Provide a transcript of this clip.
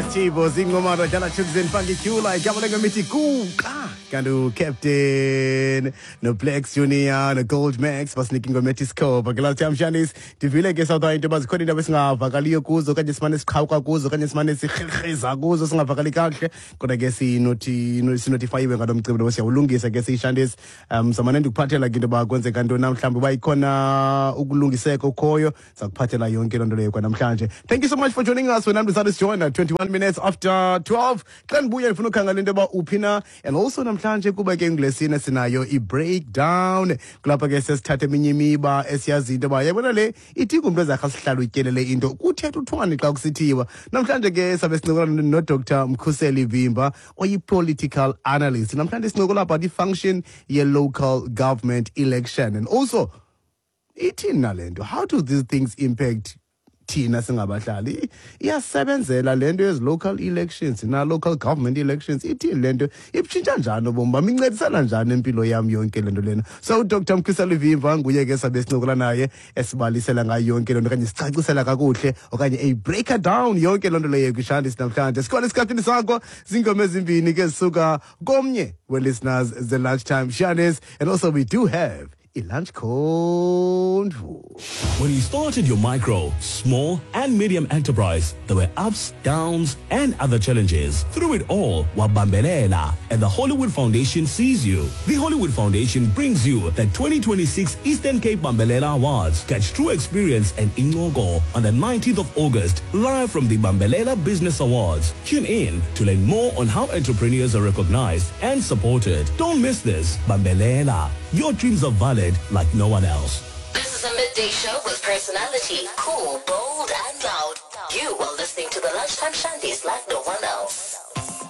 Chibo zingoma radlala children funky Jula igama ngemithi kuqa kanti Captain no Black Junior no Gold Max basinika ingoma ethi Scope ngelathi amshanis divile ke South into bazikhona into besingavakaliyo kuzo kanye simane siqhawuka kuzo kanye simane sihirhiza kuzo singavakali kahle kodwa ke sinotifyiwe ngalomcimbi lo siyawulungisa ke siyishandisi samane ndikuphathela ke into bakwenzeka ntoni mhlawumbe bayikhona ukulungiseka ukhoyo sakuphathela yonke lonto leyo kwanamhlanje. Thank you so much for joining us when I'm decided to join at 21 minutes after 12. Xa ndibuye ndifuna ukhangela into yoba uphina and also namhlanje kuba ke ngilesine sinayo i-breakdown kulapha ke sesithatha eminye imiba esiyazi into yoba yabona le ithi kumntu ezakha sihlala utyelele into kuthetha uthwani xa kusithiwa. Namhlanje ke sabe sincokola no-Dr. Mkhuseli Vimba oyi-political analyst. Namhlanje sincokola about i-function ye-local government election and also ithini nalento, how do these things impact thina singabahlali? Iyasebenzela lento yezi local elections na local government elections, ithini lento, ibutshintsha njani ubomi bami, incedisana njani empilo yami yonke lento lena? So uDr. Mkhuseli Vimba nguye ke sabe sincokola naye esibalisela ngayo yonke lento okanye sicacisela kakuhle okanye a breaker down yonke lento leyo kwishandisi namhlanje. Sikhona esikhathini sakho zingoma ezimbini ke zisuka komnye we-listeners the lunchtime shandis, and also we do have lunch code. When you started your micro, small and medium enterprise, there were ups, downs and other challenges. Through it all, wabambelela, and the Hollywood Foundation sees you. The Hollywood Foundation brings you the 2026 Eastern Cape Bambelela Awards. Catch true experience and Ingogo on the 19th of August, live from the Bambelela Business Awards. Tune in to learn more on how entrepreneurs are recognized and supported. Don't miss this. Bambelela, your dreams are valid like no one else. This is a midday show with personality, cool, bold, and loud. You are listening to the Lunchtime Shandies like no one